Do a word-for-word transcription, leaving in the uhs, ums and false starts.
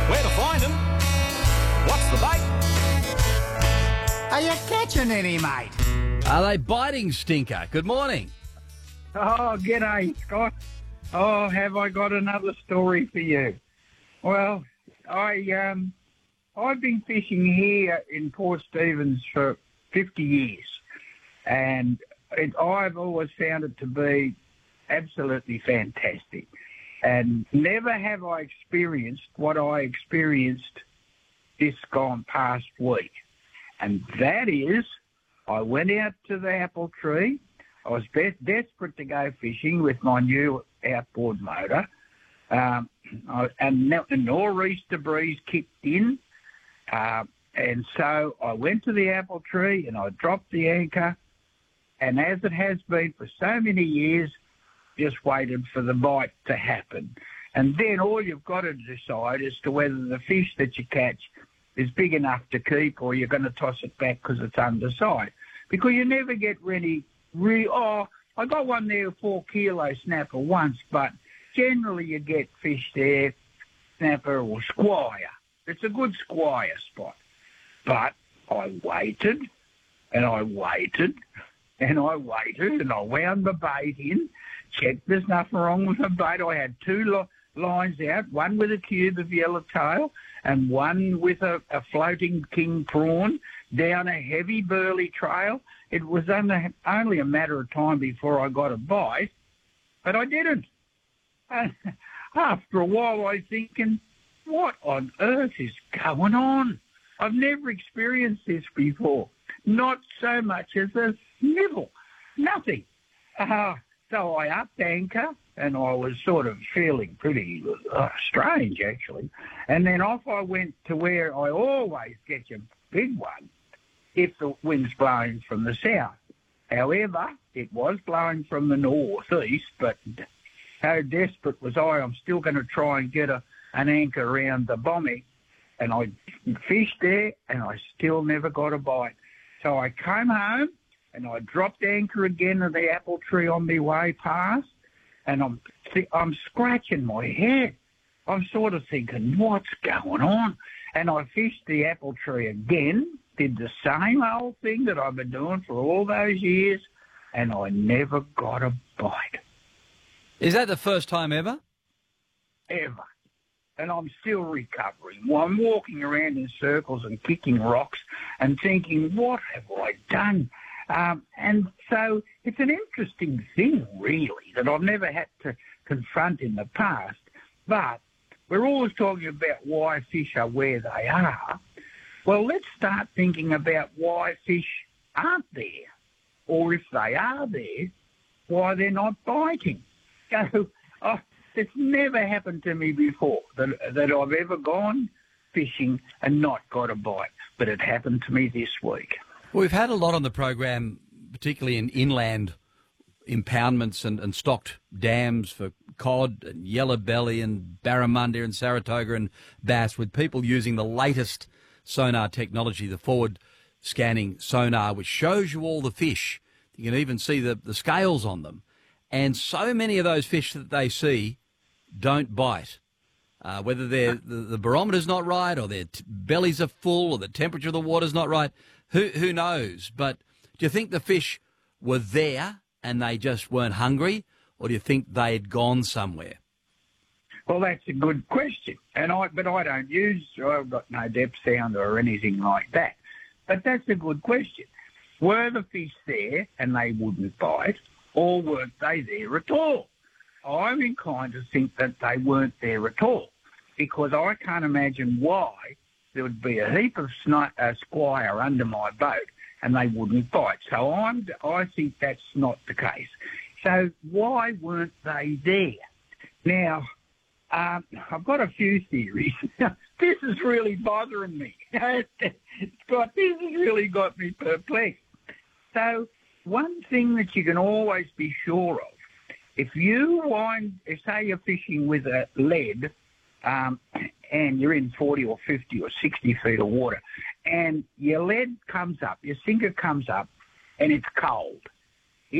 Where to find them? What's the bait? Are you catching any, mate? Are they biting, Stinker? Good morning. Oh, g'day, Scott. Oh, have I got another story for you? Well, I, um, I've been fishing here in Port Stephens for fifty years, and it, I've always found it to be absolutely fantastic. And never have I experienced what I experienced this gone past week. And that is, I went out to the apple tree. I was be- desperate to go fishing with my new outboard motor. Um, I, and the nor'easter breeze kicked in. Uh, and so I went to the apple tree and I dropped the anchor. And as it has been for so many years, just waited for the bite to happen. And then all you've got to decide as to whether the fish that you catch is big enough to keep or you're going to toss it back because it's undersized. Because you never get really, really, oh, I got one there, four kilo snapper once, but generally you get fish there, snapper or squire. It's a good squire spot. But I waited and I waited and I waited and I wound the bait in, checked there's nothing wrong with the bait. I had two lo- lines out, one with a cube of yellowtail and one with a, a floating king prawn down a heavy burley trail. It was only, only a matter of time before I got a bite, but I didn't. And after a while I was thinking, what on earth is going on? I've never experienced this before. Not so much as a snivel. Nothing. Uh, so I upped anchor, and I was sort of feeling pretty uh, strange, actually. And then off I went to where I always get a big one if the wind's blowing from the south. However, it was blowing from the northeast, but how desperate was I, I'm still going to try and get a, an anchor around the bommy. And I fished there, and I still never got a bite. So I came home, and I dropped anchor again at the apple tree on my way past, and I'm I'm scratching my head. I'm sort of thinking, what's going on? And I fished the apple tree again, did the same old thing that I've been doing for all those years, and I never got a bite. Is that the first time ever? Ever. And I'm still recovering. Well, I'm walking around in circles and kicking rocks and thinking, what have I done? Um, and so it's an interesting thing, really, that I've never had to confront in the past. But we're always talking about why fish are where they are. Well, let's start thinking about why fish aren't there. Or if they are there, why they're not biting. So oh, it's never happened to me before that, that I've ever gone fishing and not got a bite. But it happened to me this week. Well, we've had a lot on the program, particularly in inland impoundments and, and stocked dams for cod and yellow belly and barramundi and Saratoga and bass, with people using the latest sonar technology, the forward scanning sonar, which shows you all the fish. You can even see the, the scales on them. And so many of those fish that they see don't bite. Uh, whether they're, the, the barometer's not right, or their t- bellies are full, or the temperature of the water's not right, who who knows? But do you think the fish were there and they just weren't hungry, or do you think they had gone somewhere? Well, that's a good question, and I but I don't use. I've got no depth sounder or anything like that. But that's a good question. Were the fish there and they wouldn't bite, or weren't they there at all? I'm inclined to think that they weren't there at all, because I can't imagine why there would be a heap of sni- uh, squire under my boat and they wouldn't bite. So I'm, I think that's not the case. So why weren't they there? Now, um, I've got a few theories. This is really bothering me. Scott, this has really got me perplexed. So one thing that you can always be sure of, if you wind, say you're fishing with a lead, um, and you're in forty or fifty or sixty feet of water, and your lead comes up, your sinker comes up, and it's cold.